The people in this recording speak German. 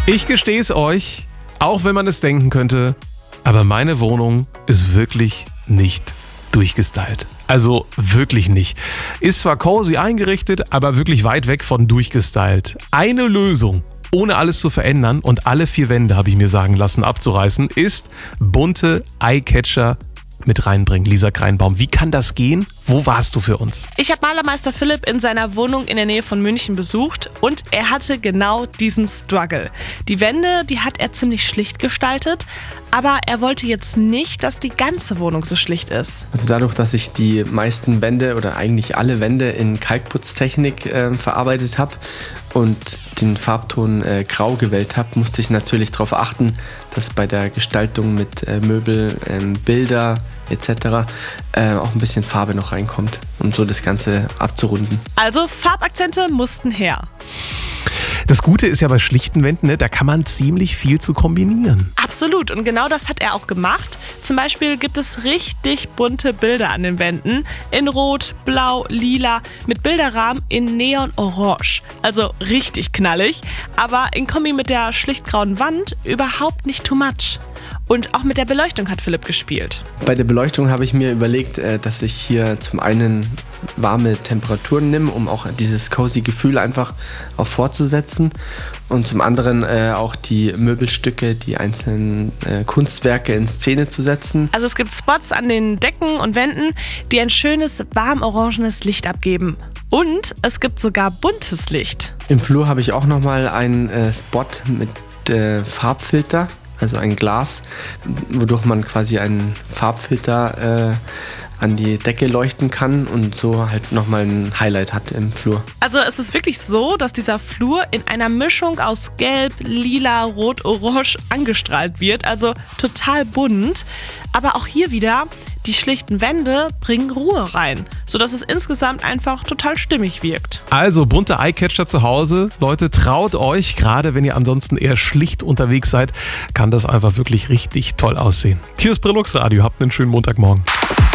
Ich gestehe es euch, auch wenn man es denken könnte, aber meine Wohnung ist wirklich nicht durchgestylt. Also wirklich nicht. Ist zwar cozy eingerichtet, aber wirklich weit weg von durchgestylt. Eine Lösung, ohne alles zu verändern und alle 4 Wände, habe ich mir sagen lassen, abzureißen, ist bunte Eyecatcher mit reinbringen. Lisa Kreinbaum, wie kann das gehen? Wo warst du für uns? Ich habe Malermeister Philipp in seiner Wohnung in der Nähe von München besucht und er hatte genau diesen Struggle. Die Wände, die hat er ziemlich schlicht gestaltet, aber er wollte jetzt nicht, dass die ganze Wohnung so schlicht ist. Also dadurch, dass ich die meisten Wände oder eigentlich alle Wände in Kalkputztechnik verarbeitet habe und den Farbton grau gewählt habe, musste ich natürlich darauf achten, dass bei der Gestaltung mit Möbel, Bilder etc. Auch ein bisschen Farbe noch reinkommt, um so das Ganze abzurunden. Also Farbakzente mussten her. Das Gute ist ja bei schlichten Wänden, ne, da kann man ziemlich viel zu kombinieren. Absolut, und genau das hat er auch gemacht. Zum Beispiel gibt es richtig bunte Bilder an den Wänden. In Rot, Blau, Lila, mit Bilderrahmen in Neon-Orange. Also richtig knallig, aber in Kombi mit der schlicht grauen Wand überhaupt nicht too much. Und auch mit der Beleuchtung hat Philipp gespielt. Bei der Beleuchtung habe ich mir überlegt, dass ich hier zum einen warme Temperaturen nehme, um auch dieses cozy Gefühl einfach auch fortzusetzen. Und zum anderen auch die Möbelstücke, die einzelnen Kunstwerke in Szene zu setzen. Also es gibt Spots an den Decken und Wänden, die ein schönes, warm-orangenes Licht abgeben. Und es gibt sogar buntes Licht. Im Flur habe ich auch nochmal einen Spot mit Farbfilter. Also ein Glas, wodurch man quasi einen Farbfilter an die Decke leuchten kann und so halt nochmal ein Highlight hat im Flur. Also es ist wirklich so, dass dieser Flur in einer Mischung aus Gelb, Lila, Rot, Orange angestrahlt wird. Also total bunt. Aber auch hier wieder, die schlichten Wände bringen Ruhe rein, sodass es insgesamt einfach total stimmig wirkt. Also bunte Eyecatcher zu Hause. Leute, traut euch, gerade wenn ihr ansonsten eher schlicht unterwegs seid, kann das einfach wirklich richtig toll aussehen. Hier ist Brillux Radio, habt einen schönen Montagmorgen.